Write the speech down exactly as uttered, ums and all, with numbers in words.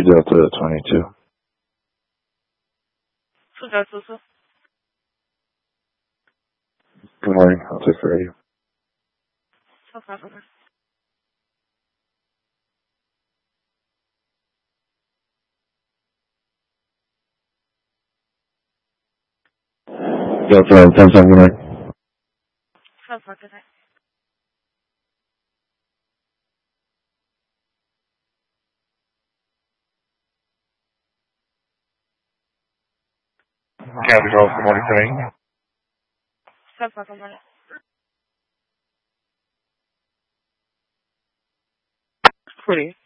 Delta twenty-two. Good morning. I'll take the radio. Delta ten seven, good morning. Kathy Charles, good morning, Tony. Pretty.